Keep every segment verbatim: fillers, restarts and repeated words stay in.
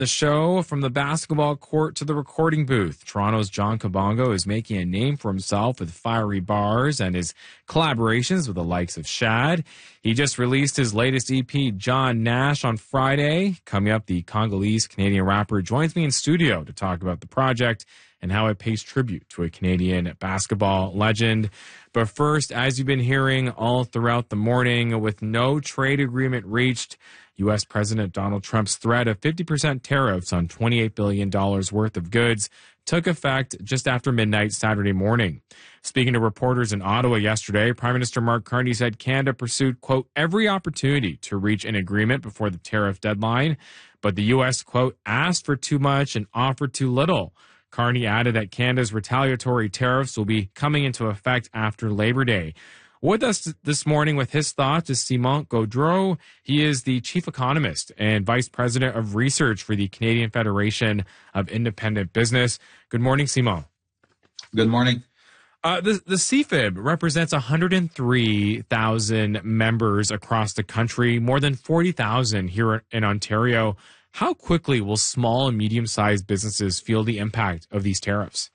The show from the basketball court to the recording booth. Toronto's John Kabongo is making a name for himself with fiery bars and his collaborations with the likes of Shad. He just released his latest E P, John Nash, on Friday. Coming up, the Congolese-Canadian rapper joins me in studio to talk about the project and how it pays tribute to a Canadian basketball legend. But first, as you've been hearing all throughout the morning, with no trade agreement reached, U S President Donald Trump's threat of fifty percent tariffs on twenty-eight billion dollars worth of goods took effect just after midnight Saturday morning. Speaking to reporters in Ottawa yesterday, Prime Minister Mark Carney said Canada pursued, quote, every opportunity to reach an agreement before the tariff deadline, but the U S, quote, asked for too much and offered too little. Carney added that Canada's retaliatory tariffs will be coming into effect after Labor Day. With us this morning with his thoughts is Simon Gaudreault. He is the chief economist and vice president of research for the Canadian Federation of Independent Business. Good morning, Simon. Good morning. Uh, the, the C F I B represents one hundred three thousand members across the country, more than forty thousand here in Ontario. How quickly will small and medium-sized businesses feel the impact of these tariffs?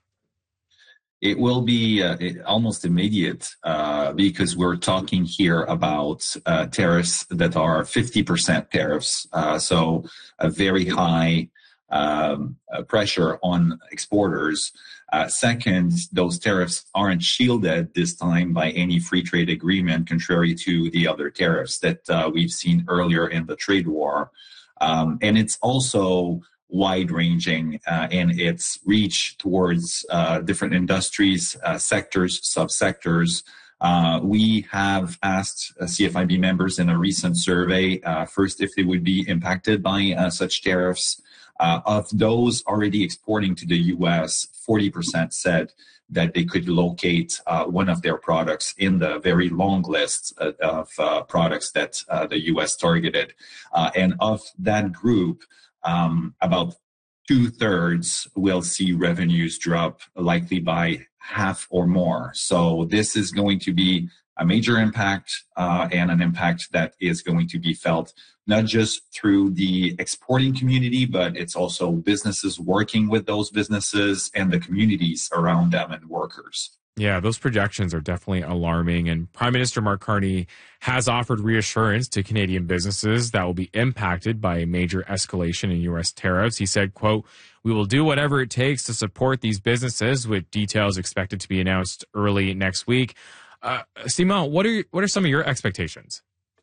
It will be uh, almost immediate uh, because we're talking here about uh, tariffs that are fifty percent tariffs. Uh, so a very high um, uh, pressure on exporters. Uh, second, those tariffs aren't shielded this time by any free trade agreement, contrary to the other tariffs that uh, we've seen earlier in the trade war. Um, and it's also wide-ranging uh, in its reach towards uh, different industries, uh, sectors, subsectors. Uh, we have asked uh, C F I B members in a recent survey, uh, first, if they would be impacted by uh, such tariffs. Uh, of those already exporting to the U S, forty percent said that they could locate uh, one of their products in the very long list of, of uh, products that uh, the U S targeted. Uh, and of that group, Um, about two-thirds will see revenues drop likely by half or more. So this is going to be a major impact uh, and an impact that is going to be felt not just through the exporting community, but it's also businesses working with those businesses and the communities around them and workers. Yeah, those projections are definitely alarming. And Prime Minister Mark Carney has offered reassurance to Canadian businesses that will be impacted by a major escalation in U S tariffs. He said, quote, we will do whatever it takes to support these businesses, with details expected to be announced early next week. Uh, Simon, what are, what are some of your expectations?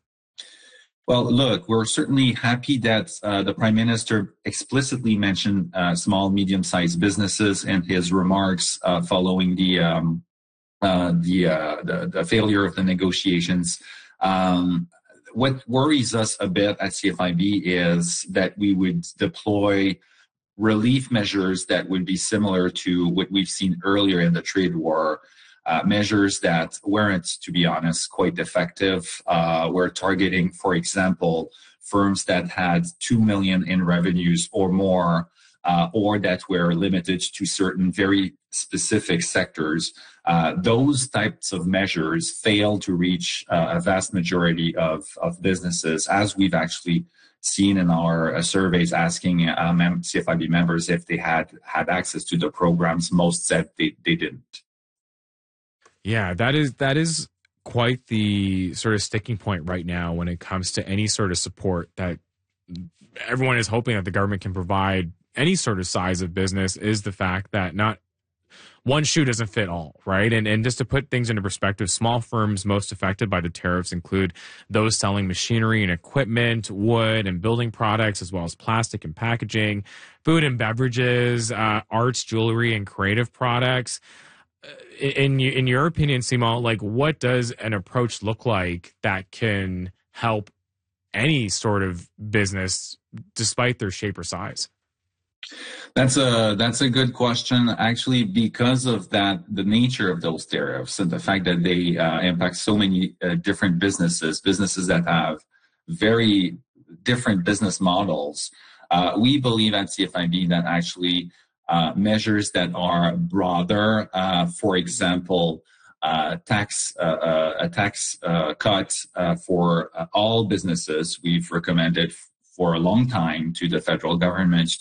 Well, look, we're certainly happy that uh, the Prime Minister explicitly mentioned uh, small, medium-sized businesses in his remarks uh, following the um, uh, the, uh, the the failure of the negotiations. Um, what worries us a bit at C F I B is that we would deploy relief measures that would be similar to what we've seen earlier in the trade war. Uh, measures that weren't, to be honest, quite effective. Uh, we're targeting, for example, firms that had two million in revenues or more, uh, or that were limited to certain very specific sectors. Uh, those types of measures fail to reach uh, a vast majority of, of businesses, as we've actually seen in our uh, surveys asking uh, mem- C F I B members if they had had access to the programs. Most said they, they didn't. Yeah, that is that is quite the sort of sticking point right now when it comes to any sort of support that everyone is hoping that the government can provide any sort of size of business, is the fact that not one shoe doesn't fit all, right? And and just to put things into perspective, small firms most affected by the tariffs include those selling machinery and equipment, wood and building products, as well as plastic and packaging, food and beverages, uh, arts, jewelry, and creative products. In in your opinion, Simon, like, what does an approach look like that can help any sort of business, despite their shape or size? That's a that's a good question. Actually, because of that, the nature of those tariffs and the fact that they uh, impact so many uh, different businesses, businesses that have very different business models, uh, we believe at C F I B that actually uh, measures that are broader, uh, for example, uh, tax uh, uh, a tax uh, cut uh, for uh, all businesses, we've recommended for a long time to the federal government